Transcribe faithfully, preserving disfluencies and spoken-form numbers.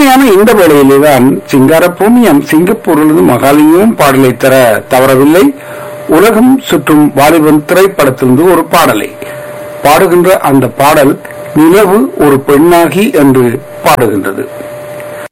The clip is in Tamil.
இனிமையான இந்த வேளையிலேதான் சிங்காரபூமியம் சிங்கப்பூரிலிருந்து மகாலிங்கமும் பாடலை தர தவறவில்லை. உலகம் சுற்றும் வாலிபன் திரைப்படத்திலிருந்து ஒரு பாடலை பாடுகின்ற அந்த பாடல் நிலவு ஒரு பெண்ணாகி என்று பாடுகின்றது.